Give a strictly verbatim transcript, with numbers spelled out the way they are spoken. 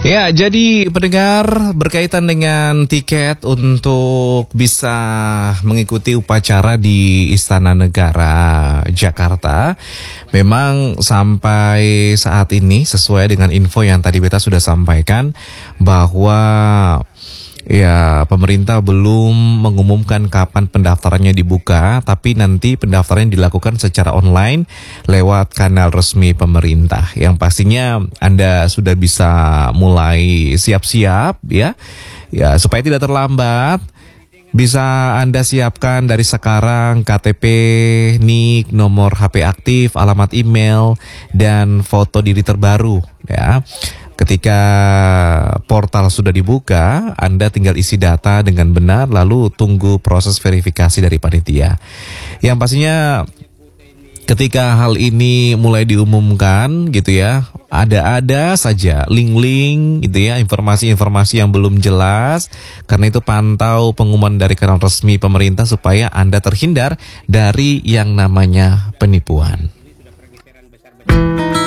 Ya, jadi pendengar, berkaitan dengan tiket untuk bisa mengikuti upacara di Istana Negara Jakarta, memang sampai saat ini sesuai dengan info yang tadi Beta sudah sampaikan bahwa ya, pemerintah belum mengumumkan kapan pendaftarannya dibuka, tapi nanti pendaftarannya dilakukan secara online lewat kanal resmi pemerintah. Yang pastinya Anda sudah bisa mulai siap-siap ya. Ya, supaya tidak terlambat, bisa Anda siapkan dari sekarang K T P, N I K, nomor H P aktif, alamat email, dan foto diri terbaru ya. Ketika portal sudah dibuka, Anda tinggal isi data dengan benar, lalu tunggu proses verifikasi dari panitia. Yang pastinya ketika hal ini mulai diumumkan gitu ya, ada-ada saja link-link gitu ya, informasi-informasi yang belum jelas. Karena itu pantau pengumuman dari kanal resmi pemerintah supaya Anda terhindar dari yang namanya penipuan.